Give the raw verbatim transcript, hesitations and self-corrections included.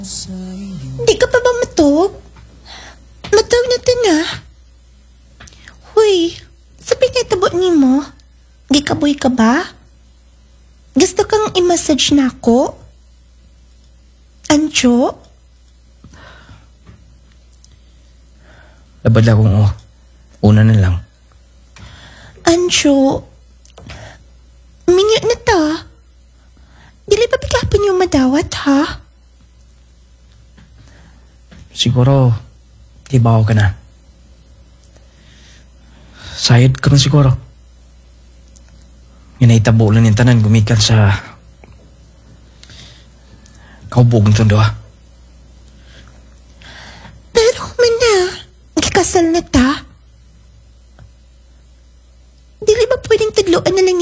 Di ka pa ba matog? Matog na to na. Huy, sabi nga tabo ni mo. Gikaboy ka ba? Gusto kang i-massage na ako? Ancho? Labad akong oh. Una na lang. Ancho, minyo na ta. Dili pa bigapon yung madawat, ha? Siguro, tibaw ka na. Sayad ka man siguro. Ginahitabo lang yung tanan gumikan sa kaubog ng tondo, ha?